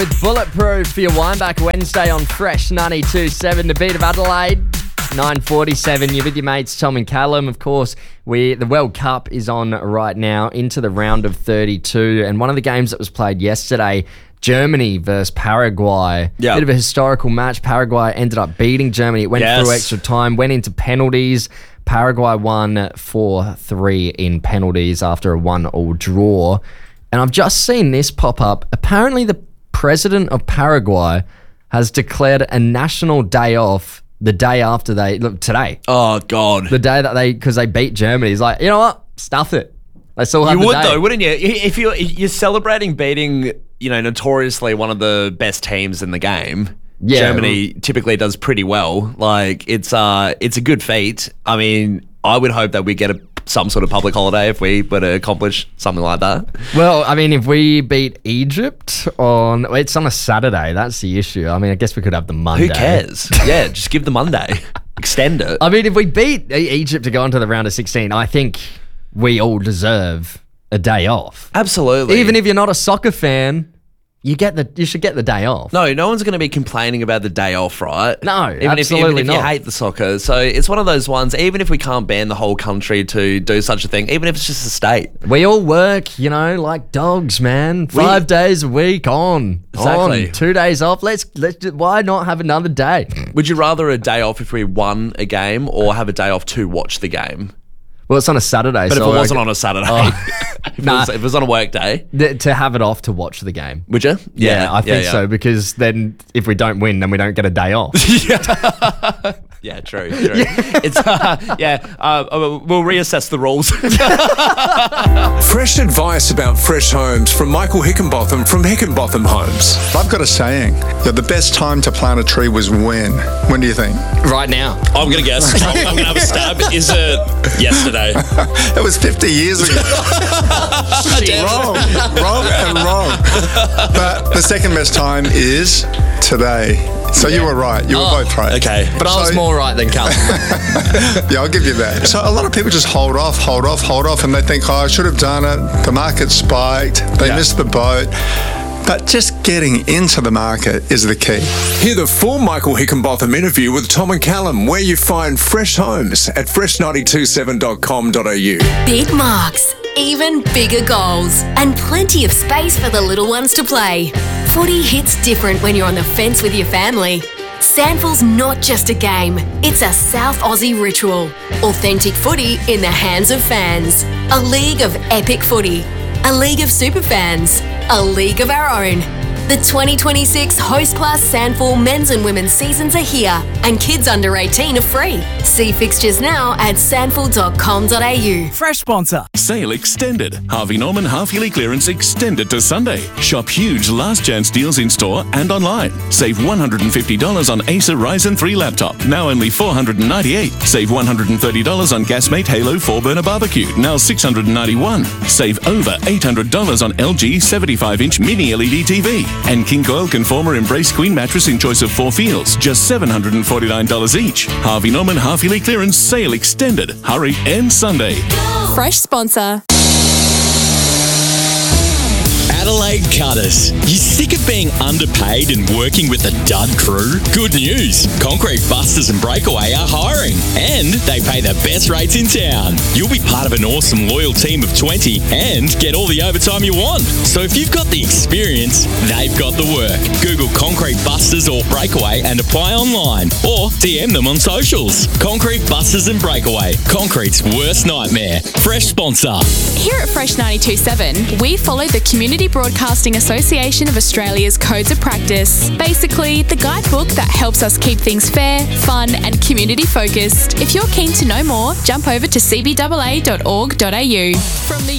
With Bulletproof for your Wineback Wednesday on Fresh 92.7, the beat of Adelaide. 9:47. You're with your mates Tom and Callum. Of course, the World Cup is on right now into the round of 32, and one of the games that was played yesterday, Germany versus Paraguay. Yep. Bit of a historical match. Paraguay ended up beating Germany. It went through extra time, went into penalties. Paraguay won 4-3 in penalties after a 1-1 draw. And I've just seen this pop up. Apparently, the president of Paraguay has declared a national day off the day after today. Oh, God. The day that because they beat Germany. He's like, you know what? Stuff it. They still have You the would, day. though, wouldn't you? If you're celebrating beating, notoriously one of the best teams in the game. Yeah. Germany typically does pretty well. Like, it's a good feat. I mean, I would hope that we get some sort of public holiday if we were to accomplish something like that. Well, I mean, if we beat Egypt it's on a Saturday, that's the issue. I mean, I guess we could have the Monday. Who cares? Yeah, just give the Monday. Extend it. I mean, if we beat Egypt to go on to the round of 16, I think we all deserve a day off. Absolutely. Even if you're not a soccer fan, you should get the day off. No one's going to be complaining about the day off, right? No, even absolutely if not. you hate the soccer. So it's one of those ones, even if we can't ban the whole country to do such a thing, even if it's just a state. We all work, like dogs, man. 5 days a week on. Exactly. 2 days off. Let's why not have another day? Would you rather a day off if we won a game or have a day off to watch the game? Well, it's on a Saturday. But so if it wasn't on a Saturday, if it was on a work day. To have it off to watch the game. Would you? Yeah, I think so, because then if we don't win, then we don't get a day off. Yeah, true. It's we'll reassess the rules. Fresh advice about fresh homes from Michael Hickenbotham from Hickenbotham Homes. I've got a saying that the best time to plant a tree was when? When do you think? Right now. I'm going to guess. I'm going to have a stab. Is it yesterday? It was 50 years ago. Wrong. But the second best time is today. So you were right. You were both right. Okay. But I was more right than Callum. Yeah, I'll give you that. So a lot of people just hold off, and they think, I should have done it. The market spiked. They missed the boat. But just getting into the market is the key. Hear the full Michael Hickenbotham interview with Tom and Callum, where you find fresh homes at fresh927.com.au. Big marks, even bigger goals, and plenty of space for the little ones to play. Footy hits different when you're on the fence with your family. Sandful's not just a game, it's a South Aussie ritual. Authentic footy in the hands of fans. A league of epic footy. A league of super fans. A league of our own. The 2026 Host Class Sandful men's and women's seasons are here, and kids under 18 are free. See fixtures now at sandful.com.au. Fresh sponsor. Sale extended. Harvey Norman half-yearly clearance extended to Sunday. Shop huge last chance deals in store and online. Save $150 on Acer Ryzen 3 laptop, now only $498. Save $130 on Gasmate Halo 4-burner barbecue, now $691. Save over $800 on LG 75-inch mini LED TV. And King Coil Conformer Embrace Queen mattress in choice of 4 feels, just $749 each. Harvey Norman half-yearly clearance sale extended. Hurry and Sunday. Fresh sponsor. Adelaide Cutters. You sick of being underpaid and working with a dud crew? Good news. Concrete Busters and Breakaway are hiring, and they pay the best rates in town. You'll be part of an awesome loyal team of 20 and get all the overtime you want. So if you've got the experience, they've got the work. Google Concrete Busters or Breakaway and apply online, or DM them on socials. Concrete Busters and Breakaway. Concrete's worst nightmare. Fresh sponsor. Here at Fresh 92.7, we follow the Community Broadcasting Association of Australia's Codes of Practice. Basically, the guidebook that helps us keep things fair, fun, and community focused. If you're keen to know more, jump over to cbaa.org.au. From the